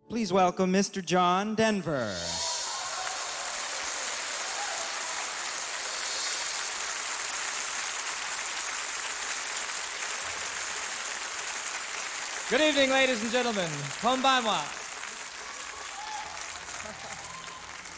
Please welcome Mr. John Denver. Good evening, ladies and gentlemen. Konbanwa.